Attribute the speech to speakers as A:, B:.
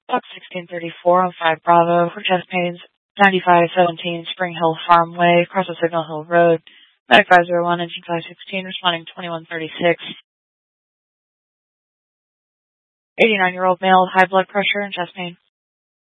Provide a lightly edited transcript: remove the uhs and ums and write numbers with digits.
A: Box 1634 on 5 Bravo for chest pains, 9517 Spring Hill Farmway, across the Signal Hill Road. Medic 501, engine 516, responding 2136. 89-year-old male with high blood pressure and chest pain.